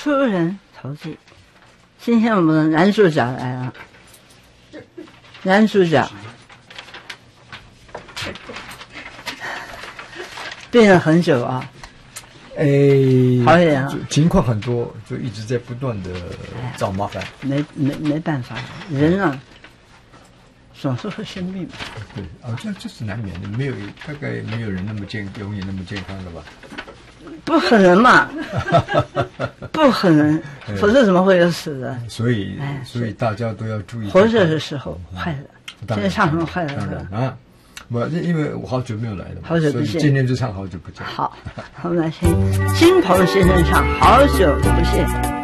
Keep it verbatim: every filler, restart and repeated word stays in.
出人头地。今天我们的男主角来了，男主角病了很久啊。 哎， 好一点啊， 情况很多，就一直在不断的找麻烦。 没没没办法，人啊，总是会生病。 对啊，这这是难免的，没有大概没有人那么健，永远那么健康的吧？ 不可能嘛，不可能，否则怎么会有死人？ 所以，所以大家都要注意。 活着的时候快乐，现在唱什么快乐歌啊？不，因为我好久没有来了， 好久不见， 今天就唱好久不见。 好，我们来听金鹏先生唱《好久不见》。